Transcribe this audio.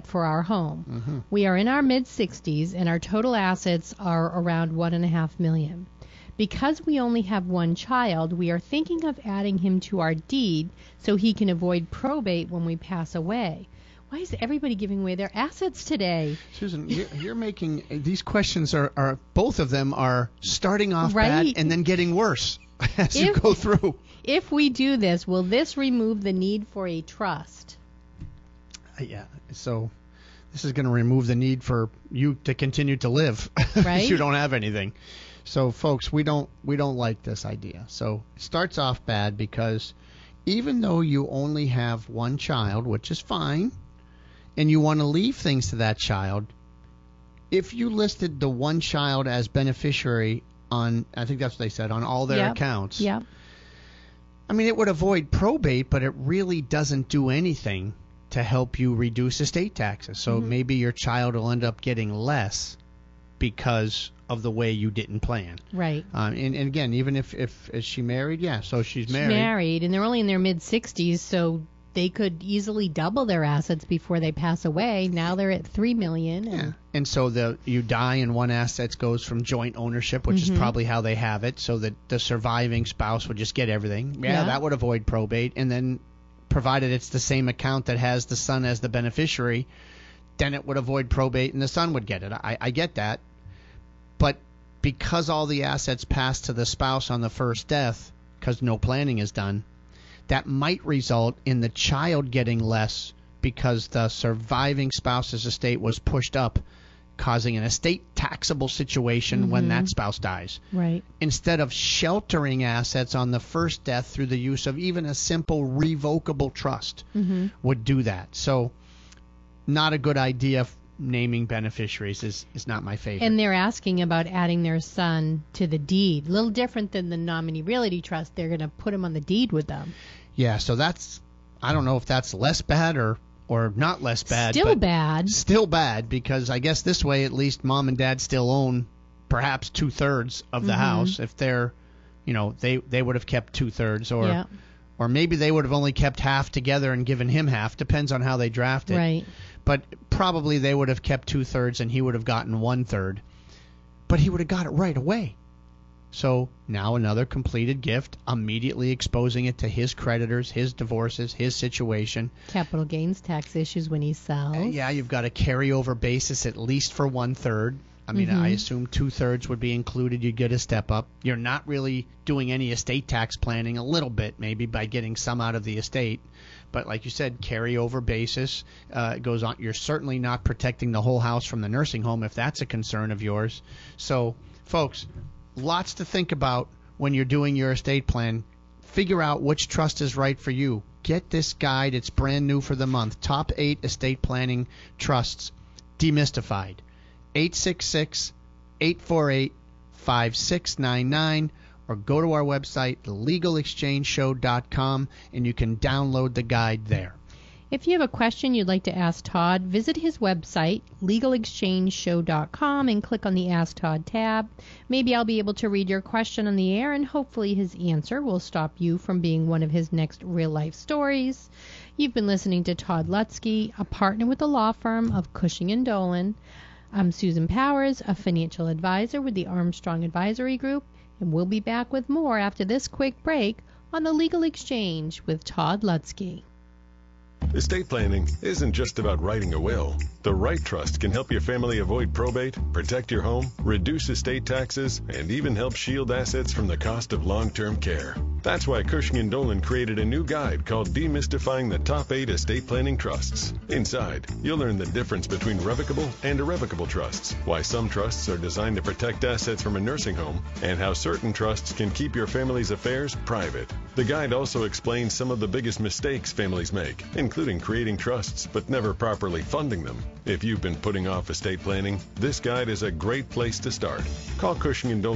for our home. Mm-hmm. We are in our mid-60s, and our total assets are around $1.5 million. Because we only have one child, we are thinking of adding him to our deed so he can avoid probate when we pass away. Why is everybody giving away their assets today? Susan, you're making these questions are both of them are starting off bad and then getting worse as you go through. If we do this, will this remove the need for a trust? Yeah. So this is going to remove the need for you to continue to live. Right. You don't have anything. So folks, we don't like this idea. So it starts off bad because even though you only have one child, which is fine, and you want to leave things to that child, if you listed the one child as beneficiary on, I think that's what they said, on all their accounts. Yeah. I mean, it would avoid probate, but it really doesn't do anything to help you reduce estate taxes. So maybe your child will end up getting less because of the way you didn't plan. Right. And again, even if is she married? Yeah, so she's married. She's married, and they're only in their mid-60s, so they could easily double their assets before they pass away. Now they're at $3 million. Yeah. And so you die and one asset goes from joint ownership, which is probably how they have it, so that the surviving spouse would just get everything. Yeah, that would avoid probate. And then provided it's the same account that has the son as the beneficiary, then it would avoid probate and the son would get it. I get that. But because all the assets pass to the spouse on the first death, because no planning is done, that might result in the child getting less because the surviving spouse's estate was pushed up, causing an estate taxable situation when that spouse dies. Right. Instead of sheltering assets on the first death through the use of even a simple revocable trust would do that. So not a good idea. Naming beneficiaries is not my favorite. And they're asking about adding their son to the deed. A little different than the nominee realty trust. They're going to put him on the deed with them. Yeah, so that's, I don't know if that's less bad or not less bad. Still bad. Still bad, because I guess this way at least mom and dad still own perhaps 2/3 of the house. If they're, they would have kept 2/3 or maybe they would have only kept half together and given him half. Depends on how they draft it. Right. But probably they would have kept 2/3 and he would have gotten 1/3. But he would have got it right away. So now another completed gift, immediately exposing it to his creditors, his divorces, his situation. Capital gains tax issues when he sells. Yeah, you've got a carryover basis at least for 1/3. I mean, I assume 2/3 would be included. You'd get a step up. You're not really doing any estate tax planning, a little bit maybe by getting some out of the estate. But like you said, carryover basis goes on. You're certainly not protecting the whole house from the nursing home if that's a concern of yours. So, folks, lots to think about when you're doing your estate plan. Figure out which trust is right for you. Get this guide. It's brand new for the month. Top 8 estate planning trusts demystified. 866-848-5699, or go to our website, legalexchangeshow.com, and you can download the guide there. If you have a question you'd like to ask Todd, visit his website, legalexchangeshow.com, and click on the Ask Todd tab. Maybe I'll be able to read your question on the air, and hopefully his answer will stop you from being one of his next real-life stories. You've been listening to Todd Lutzke, a partner with the law firm of Cushing & Dolan. I'm Susan Powers, a financial advisor with the Armstrong Advisory Group, and we'll be back with more after this quick break on The Legal Exchange with Todd Lutzke. Estate planning isn't just about writing a will. The right trust can help your family avoid probate, protect your home, reduce estate taxes, and even help shield assets from the cost of long-term care. That's why Cushing & Dolan created a new guide called Demystifying the Top 8 Estate Planning Trusts. Inside, you'll learn the difference between revocable and irrevocable trusts, why some trusts are designed to protect assets from a nursing home, and how certain trusts can keep your family's affairs private. The guide also explains some of the biggest mistakes families make, including creating trusts but never properly funding them. If you've been putting off estate planning, this guide is a great place to start. Call Cushing & Dolan